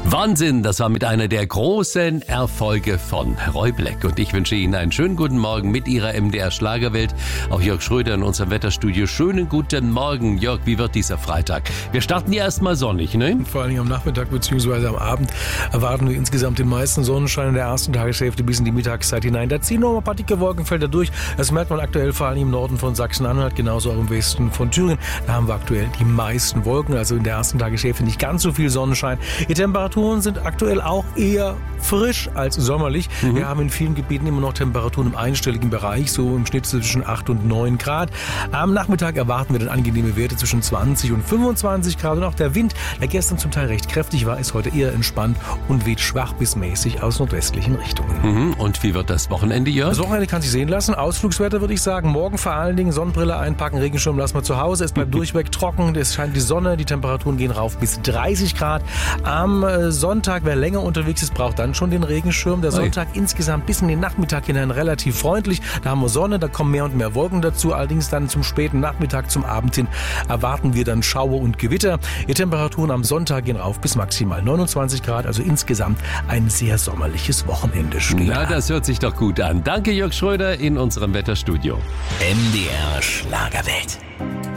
Wahnsinn, das war mit einer der großen Erfolge von Roy Black. Und ich wünsche Ihnen einen schönen guten Morgen mit Ihrer MDR Schlagerwelt. Auch Jörg Schröder in unserem Wetterstudio. Schönen guten Morgen, Jörg. Wie wird dieser Freitag? Wir starten ja erstmal sonnig, ne? Vor allem am Nachmittag bzw. am Abend erwarten wir insgesamt den meisten Sonnenschein in der ersten Tageshälfte bis in die Mittagszeit hinein. Da ziehen noch ein paar dicke Wolkenfelder durch. Das merkt man aktuell vor allem im Norden von Sachsen-Anhalt, genauso auch im Westen von Thüringen. Da haben wir aktuell die meisten Wolken, also in der ersten Tageshälfte nicht ganz so viel Sonnenschein. Die Temperaturen sind aktuell auch eher frisch als sommerlich. Wir haben in vielen Gebieten immer noch Temperaturen im einstelligen Bereich, so im Schnitt zwischen 8 und 9 Grad. Am Nachmittag erwarten wir dann angenehme Werte zwischen 20 und 25 Grad. Und auch der Wind, der gestern zum Teil recht kräftig war, ist heute eher entspannt und weht schwach bis mäßig aus nordwestlichen Richtungen. Und wie wird das Wochenende, Jörg? Das Wochenende kann sich sehen lassen. Ausflugswetter würde ich sagen. Morgen vor allen Dingen Sonnenbrille einpacken, Regenschirm lassen wir zu Hause. Es bleibt durchweg trocken, es scheint die Sonne, die Temperaturen gehen rauf bis 30 Grad. Am Sonntag, wer länger unterwegs ist, braucht dann schon den Regenschirm. Der Sonntag insgesamt bis in den Nachmittag hinein relativ freundlich. Da haben wir Sonne, da kommen mehr und mehr Wolken dazu. Allerdings dann zum späten Nachmittag, zum Abend hin erwarten wir dann Schauer und Gewitter. Die Temperaturen am Sonntag gehen rauf bis maximal 29 Grad. Also insgesamt ein sehr sommerliches Wochenende. Na, das hört sich doch gut an. Danke, Jörg Schröder in unserem Wetterstudio. MDR Schlagerwelt.